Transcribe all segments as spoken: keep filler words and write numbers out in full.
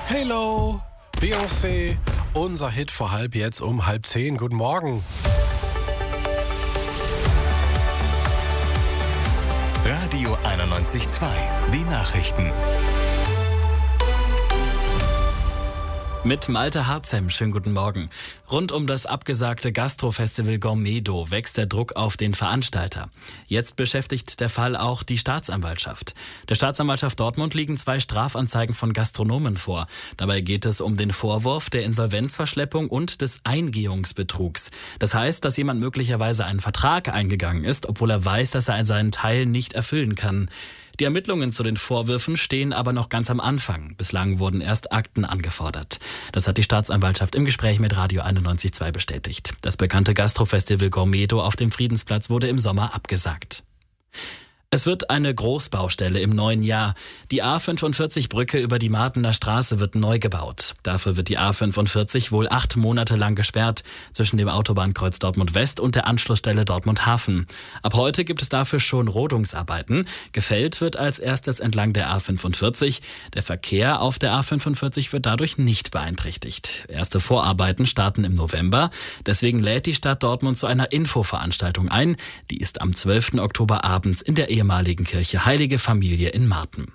Hello, Beyoncé, unser Hit vor halb jetzt um halb zehn. Guten Morgen. Radio einundneunzig Komma zwei, die Nachrichten. Mit Malte Harzem, schönen guten Morgen. Rund um das abgesagte Gastrofestival Gourmedo wächst der Druck auf den Veranstalter. Jetzt beschäftigt der Fall auch die Staatsanwaltschaft. Der Staatsanwaltschaft Dortmund liegen zwei Strafanzeigen von Gastronomen vor. Dabei geht es um den Vorwurf der Insolvenzverschleppung und des Eingehungsbetrugs. Das heißt, dass jemand möglicherweise einen Vertrag eingegangen ist, obwohl er weiß, dass er seinen Teil nicht erfüllen kann. Die Ermittlungen zu den Vorwürfen stehen aber noch ganz am Anfang. Bislang wurden erst Akten angefordert. Das hat die Staatsanwaltschaft im Gespräch mit Radio einundneunzig Komma zwei bestätigt. Das bekannte Gastrofestival Gourmedo auf dem Friedensplatz wurde im Sommer abgesagt. Es wird eine Großbaustelle im neuen Jahr. Die A fünfundvierzig Brücke über die Martener Straße wird neu gebaut. Dafür wird die A fünfundvierzig wohl acht Monate lang gesperrt zwischen dem Autobahnkreuz Dortmund West und der Anschlussstelle Dortmund Hafen. Ab heute gibt es dafür schon Rodungsarbeiten. Gefällt wird als erstes entlang der A fünfundvierzig. Der Verkehr auf der A fünfundvierzig wird dadurch nicht beeinträchtigt. Erste Vorarbeiten starten im November. Deswegen lädt die Stadt Dortmund zu einer Infoveranstaltung ein. Die ist am zwölften Oktober abends in der ehemaligen Kirche Heilige Familie in Marten.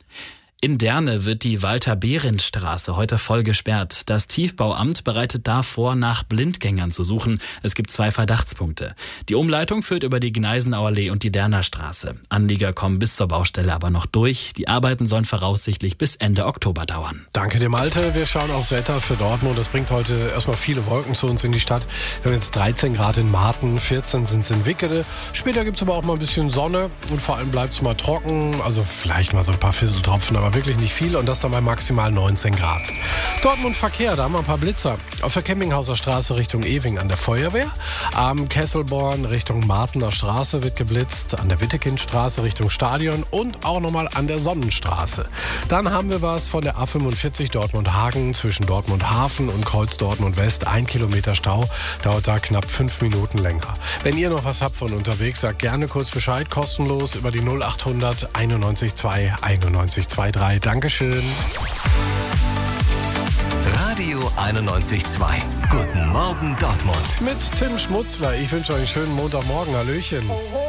In Derne wird die Walter-Behrendt-Straße heute voll gesperrt. Das Tiefbauamt bereitet davor, nach Blindgängern zu suchen. Es gibt zwei Verdachtspunkte. Die Umleitung führt über die Gneisenauer Allee und die Derner Straße. Anlieger kommen bis zur Baustelle aber noch durch. Die Arbeiten sollen voraussichtlich bis Ende Oktober dauern. Danke dir, Malte. Wir schauen aufs Wetter für Dortmund. Das bringt heute erstmal viele Wolken zu uns in die Stadt. Wir haben jetzt dreizehn Grad in Marten, vierzehn sind es in Wickede. Später gibt es aber auch mal ein bisschen Sonne und vor allem bleibt es mal trocken. Also vielleicht mal so ein paar Fisseltropfen, aber wirklich nicht viel, und das dann bei maximal neunzehn Grad. Dortmund Verkehr, da haben wir ein paar Blitzer. Auf der Campinghauser Straße Richtung Ewing an der Feuerwehr. Am Kesselborn Richtung Martener Straße wird geblitzt. An der Wittekindstraße Richtung Stadion und auch nochmal an der Sonnenstraße. Dann haben wir was von der A fünfundvierzig Dortmund-Hagen zwischen Dortmund Hafen und Kreuz Dortmund West. Ein Kilometer Stau, dauert da knapp fünf Minuten länger. Wenn ihr noch was habt von unterwegs, sagt gerne kurz Bescheid, kostenlos über die null achthundert einundneunzig zwei einundneunzig drei. Dankeschön. Radio einundneunzig Komma zwei. Guten Morgen Dortmund. Mit Tim Schmutzler. Ich wünsche euch einen schönen Montagmorgen. Hallöchen.